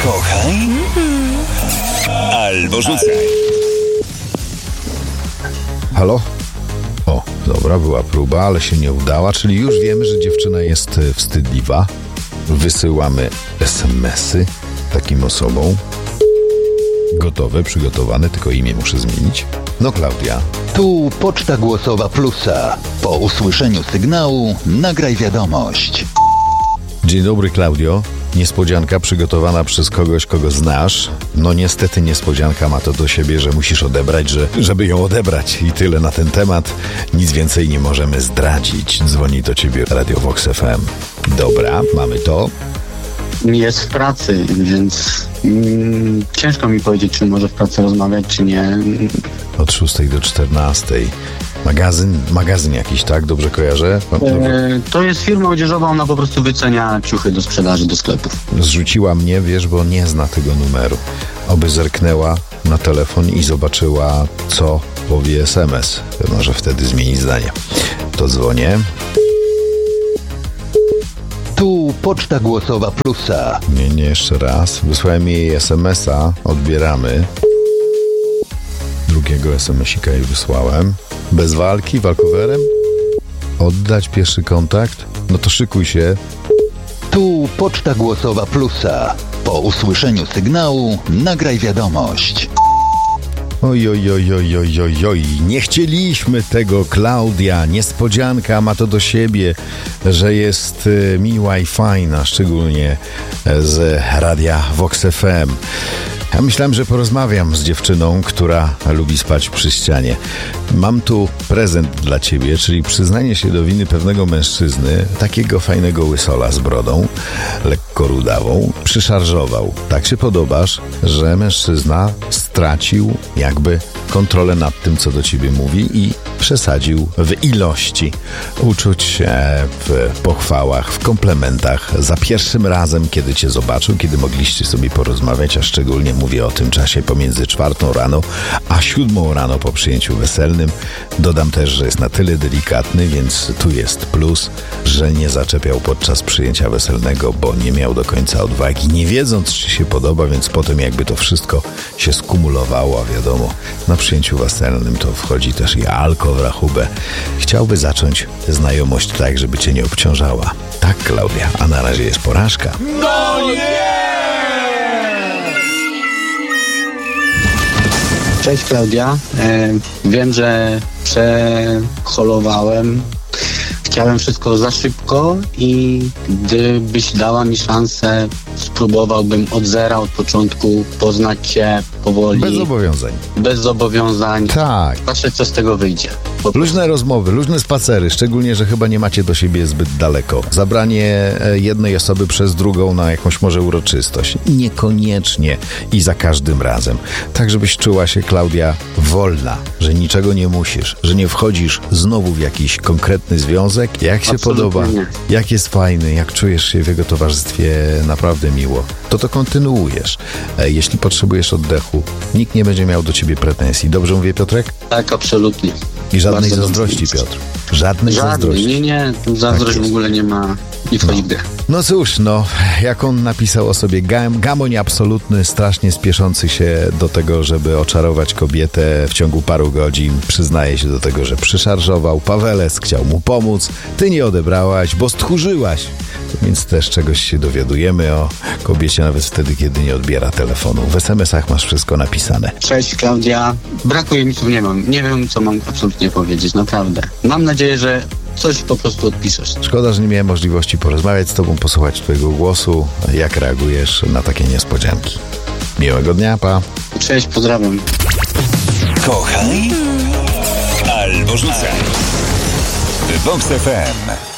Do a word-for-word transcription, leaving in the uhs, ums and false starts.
Kochaj albo rzucaj. Halo? O, dobra, była próba, ale się nie udała, czyli już wiemy, że dziewczyna jest wstydliwa. Wysyłamy es em esy takim osobom. Gotowe, przygotowane, tylko imię muszę zmienić. No, Klaudia. Tu Poczta Głosowa Plusa. Po usłyszeniu sygnału nagraj wiadomość. Dzień dobry, Klaudio. Niespodzianka przygotowana przez kogoś, kogo znasz. No niestety niespodzianka ma to do siebie, że musisz odebrać, że, żeby ją odebrać. I tyle na ten temat. Nic więcej nie możemy zdradzić. Dzwoni do ciebie Radio Vox F M. Dobra, mamy to. Jest w pracy, więc mm, ciężko mi powiedzieć, czy może w pracy rozmawiać, czy nie. Od szóstej do czternastej. Magazyn, magazyn jakiś, tak? Dobrze kojarzę? E, to jest firma odzieżowa, ona po prostu wycenia ciuchy do sprzedaży, do sklepów. Zrzuciła mnie, wiesz, bo nie zna tego numeru. Oby zerknęła na telefon i zobaczyła, co powie es em es. Może wtedy zmieni zdanie. To dzwonię. Tu Poczta Głosowa Plusa. Nie, nie, jeszcze raz. Wysłałem jej es em esa, odbieramy. Drugiego es em esika jej wysłałem. Bez walki, walkowerem? Oddać pierwszy kontakt? No to szykuj się. Tu Poczta Głosowa Plusa. Po usłyszeniu sygnału nagraj wiadomość. Oj, oj, oj, oj, oj, oj, oj. Nie chcieliśmy tego, Klaudia. Niespodzianka ma to do siebie, że jest y, miła i fajna, szczególnie z Radia Vox F M. Ja myślałem, że porozmawiam z dziewczyną, która lubi spać przy ścianie. Mam tu prezent dla ciebie, czyli przyznanie się do winy pewnego mężczyzny, takiego fajnego łysola z brodą, lekko rudawą, przyszarżował. Tak się podobasz, że mężczyzna stracił jakby kontrolę nad tym, co do ciebie mówi i przesadził w ilości. Uczuć się w pochwałach, w komplementach za pierwszym razem, kiedy cię zobaczył, kiedy mogliście sobie porozmawiać, a szczególnie mówię o tym czasie pomiędzy czwartą rano a siódmą rano po przyjęciu weselnym. Dodam też, że jest na tyle delikatny, więc tu jest plus, że nie zaczepiał podczas przyjęcia weselnego, bo nie miał do końca odwagi, nie wiedząc, czy się podoba, więc potem jakby to wszystko się skumulowało, a wiadomo, na przyjęciu weselnym to wchodzi też i alkohol w rachubę. Chciałby zacząć znajomość tak, żeby cię nie obciążała. Tak, Klaudia, a na razie jest porażka. No nie! Cześć, Klaudia. E, wiem, że przeholowałem. Chciałem wszystko za szybko i gdybyś dała mi szansę, spróbowałbym od zera, od początku poznać cię powoli. Bez zobowiązań. Bez zobowiązań. Tak. Patrzeć, co z tego wyjdzie. Luźne rozmowy, luźne spacery, szczególnie, że chyba nie macie do siebie zbyt daleko. Zabranie jednej osoby przez drugą na jakąś może uroczystość. Niekoniecznie i za każdym razem. Tak, żebyś czuła się, Klaudia, wolna, że niczego nie musisz, że nie wchodzisz znowu w jakiś konkretny związek. Jak się Absolutnie podoba, nie. jak jest fajny, jak czujesz się w jego towarzystwie naprawdę miło, to to kontynuujesz. Jeśli potrzebujesz oddechu, nikt nie będzie miał do ciebie pretensji. Dobrze mówię, Piotrek? Tak, absolutnie. I żadnej Bardzo zazdrości, dobrze. Piotr. Żadnej Żadnej, zazdrości. nie, nie. Zazdrość Tak w ogóle nie ma, nie wchodzi w grę. No cóż, no, jak on napisał o sobie, gam, gamoń absolutny, strasznie spieszący się do tego, żeby oczarować kobietę w ciągu paru godzin. Przyznaje się do tego, że przyszarżował. Pawelec chciał mu pomóc. Ty nie odebrałaś, bo stchórzyłaś. Więc też czegoś się dowiadujemy o kobiecie nawet wtedy, kiedy nie odbiera telefonu. W es em esach masz wszystko napisane. Cześć, Klaudia. Brakuje mi słów, nie mam. Nie wiem, co mam absolutnie powiedzieć, naprawdę. Mam nadzieję, że coś po prostu odpiszesz. Szkoda, że nie miałem możliwości porozmawiać z tobą, posłuchać twojego głosu. Jak reagujesz na takie niespodzianki? Miłego dnia, pa. Cześć, pozdrawiam. Kochaj albo rzucaj. Vox F M.